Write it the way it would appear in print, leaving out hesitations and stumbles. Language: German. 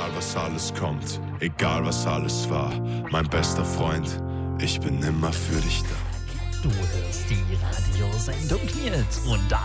egal was alles kommt, egal was alles war, mein bester Freund, ich bin immer für dich da. Du hörst die Radiosendung Nils und da